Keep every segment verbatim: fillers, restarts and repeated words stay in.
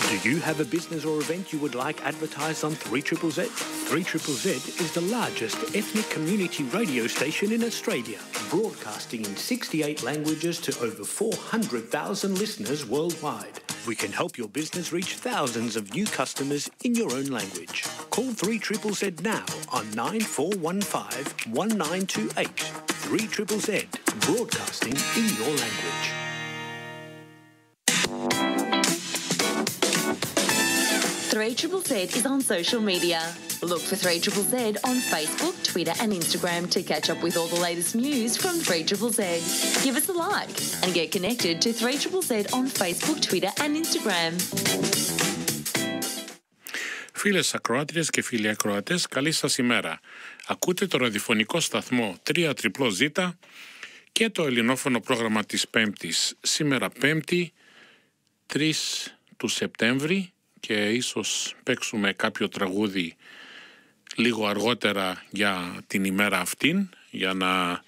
Do you have a business or event you would like advertised on three Z Z Z? three Z Z Z is the largest ethnic community radio station in Australia, broadcasting in sixty-eight languages to over four hundred thousand listeners worldwide. We can help your business reach thousands of new customers in your own language. Call three Z Z Z now on nine four one five one nine two eight. three Z Z Z, broadcasting in your language. three Z Z Z is on social media. Look for three Z Z Z on Facebook, Twitter and Instagram to catch up with all the latest news from three Z Z Z. Give us a like and get connected to three Z Z Z on Facebook, Twitter and Instagram. Φίλες ακροάτριες και φίλοι ακροατές, καλή σας ημέρα. Ακούτε το ραδιοφωνικό σταθμό τρία ζ ζ και το ελληνόφωνο πρόγραμμα της Πέμπτης. Σήμερα Πέμπτη, τρεις του Σεπτέμβρη, και ίσως παίξουμε κάποιο τραγούδι λίγο αργότερα για την ημέρα αυτήν, για να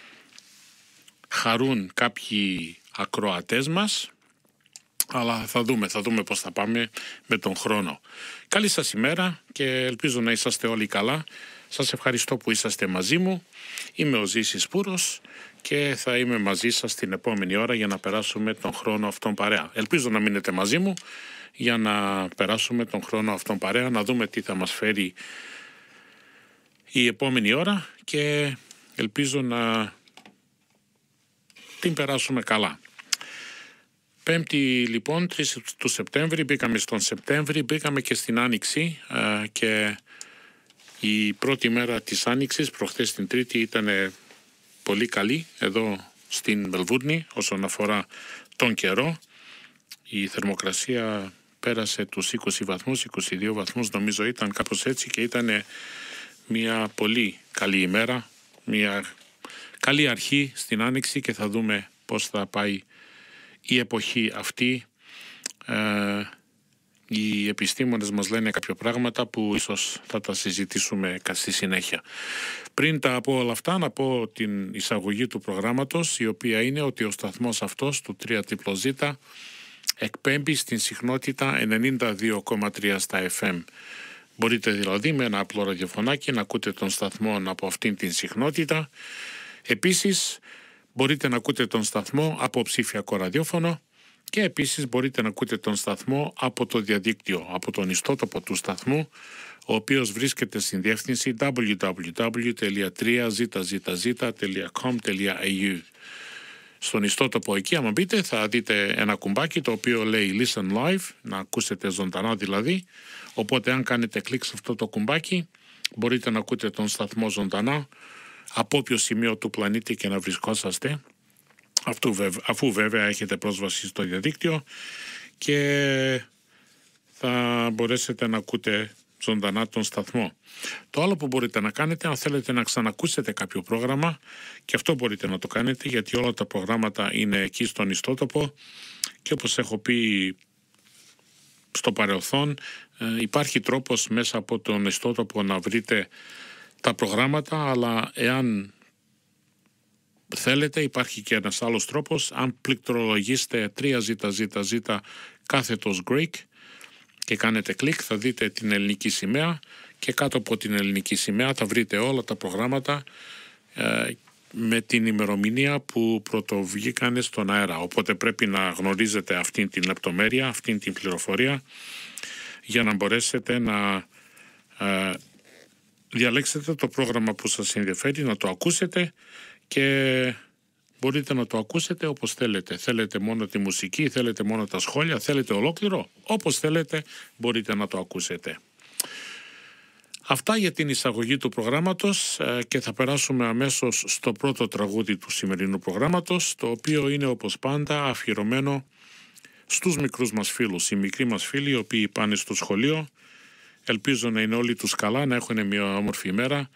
χαρούν κάποιοι ακροατές μας, αλλά θα δούμε, θα δούμε πώς θα πάμε με τον χρόνο. Καλή σας ημέρα και ελπίζω να είσαστε όλοι καλά. Σας ευχαριστώ που είσαστε μαζί μου. Είμαι ο Ζήσης Σπούρος και θα είμαι μαζί σας την επόμενη ώρα για να περάσουμε τον χρόνο αυτόν παρέα. Ελπίζω να μείνετε μαζί μου για να περάσουμε τον χρόνο αυτόν παρέα, να δούμε τι θα μας φέρει η επόμενη ώρα και ελπίζω να την περάσουμε καλά. Πέμπτη λοιπόν, τρεις του Σεπτέμβρη, μπήκαμε στον Σεπτέμβρη, μπήκαμε και στην Άνοιξη ε, και η πρώτη μέρα της Άνοιξης, προχθές την Τρίτη, ήταν πολύ καλή εδώ στην Μελβούρνη όσον αφορά τον καιρό. Η θερμοκρασία πέρασε τους είκοσι βαθμούς, είκοσι δύο βαθμούς νομίζω ήταν, κάπως έτσι, και ήταν μια πολύ καλή ημέρα, μια καλή αρχή στην Άνοιξη και θα δούμε πώς θα πάει η εποχή αυτή. Ε, οι επιστήμονες μας λένε κάποια πράγματα που ίσως θα τα συζητήσουμε στη συνέχεια. Πριν τα πω όλα αυτά, να πω την εισαγωγή του προγράμματος, η οποία είναι ότι ο σταθμός αυτός του τρία ζ ζ εκπέμπει στην συχνότητα ενενήντα δύο κόμμα τρία στα εφ εμ. Μπορείτε δηλαδή με ένα απλό ραδιοφωνάκι να ακούτε τον σταθμό από αυτήν την συχνότητα. Επίσης μπορείτε να ακούτε τον σταθμό από ψηφιακό ραδιόφωνο και επίσης μπορείτε να ακούτε τον σταθμό από το διαδίκτυο, από τον ιστότοπο του σταθμού, ο οποίος βρίσκεται στην διεύθυνση double-u double-u double-u τελεία τρία ζ ζ ζ τελεία com τελεία a u. Στον ιστότοπο εκεί, άμα μπείτε, θα δείτε ένα κουμπάκι το οποίο λέει Listen Live, να ακούσετε ζωντανά δηλαδή. Οπότε αν κάνετε κλικ σε αυτό το κουμπάκι, μπορείτε να ακούτε τον σταθμό ζωντανά από όποιο σημείο του πλανήτη και να βρισκόσαστε, αφού βέβαια έχετε πρόσβαση στο διαδίκτυο και θα μπορέσετε να ακούτε ζωντανά τον σταθμό. Το άλλο που μπορείτε να κάνετε, αν θέλετε να ξανακούσετε κάποιο πρόγραμμα, και αυτό μπορείτε να το κάνετε, γιατί όλα τα προγράμματα είναι εκεί στον ιστότοπο και όπως έχω πει στο παρελθόν, υπάρχει τρόπος μέσα από τον ιστότοπο να βρείτε τα προγράμματα, αλλά εάν θέλετε υπάρχει και ένας άλλος τρόπος. Αν πληκτρολογήσετε τρία ζ ζ ζ κάθετος Greek και κάνετε κλικ, θα δείτε την ελληνική σημαία και κάτω από την ελληνική σημαία θα βρείτε όλα τα προγράμματα ε, με την ημερομηνία που πρωτοβγήκανε στον αέρα. Οπότε πρέπει να γνωρίζετε αυτήν την λεπτομέρεια, αυτήν την πληροφορία, για να μπορέσετε να ε, διαλέξετε το πρόγραμμα που σας ενδιαφέρει, να το ακούσετε και μπορείτε να το ακούσετε όπως θέλετε. Θέλετε μόνο τη μουσική, θέλετε μόνο τα σχόλια, θέλετε ολόκληρο, όπως θέλετε μπορείτε να το ακούσετε. Αυτά για την εισαγωγή του προγράμματος και θα περάσουμε αμέσως στο πρώτο τραγούδι του σημερινού προγράμματος, το οποίο είναι όπως πάντα αφιερωμένο στους μικρούς μας φίλους. Οι μικροί μας φίλοι οι οποίοι πάνε στο σχολείο, ελπίζω να είναι όλοι τους καλά, να έχουν μια όμορφη ημέρα.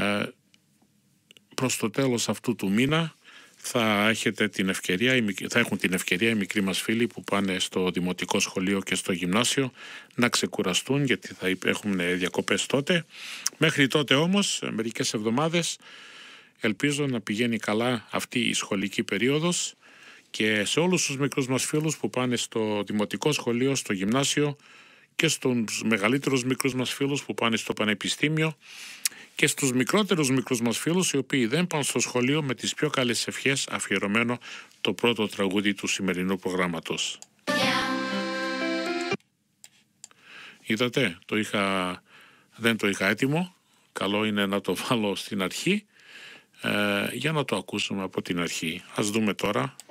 Προς το τέλος αυτού του μήνα θα, έχετε την ευκαιρία, θα έχουν την ευκαιρία οι μικροί μας φίλοι που πάνε στο δημοτικό σχολείο και στο γυμνάσιο να ξεκουραστούν, γιατί θα έχουν διακοπές τότε. Μέχρι τότε όμως, μερικές εβδομάδες, ελπίζω να πηγαίνει καλά αυτή η σχολική περίοδος και σε όλους τους μικρούς μας φίλους που πάνε στο δημοτικό σχολείο, στο γυμνάσιο και στους μεγαλύτερους μικρούς μας φίλους που πάνε στο πανεπιστήμιο και στους μικρότερους μικρούς μας φίλους οι οποίοι δεν πάνε στο σχολείο, με τις πιο καλές ευχές αφιερωμένο το πρώτο τραγούδι του σημερινού προγράμματος. Yeah. Είδατε, το είχα, δεν το είχα έτοιμο, καλό είναι να το βάλω στην αρχή ε, για να το ακούσουμε από την αρχή. Ας δούμε τώρα.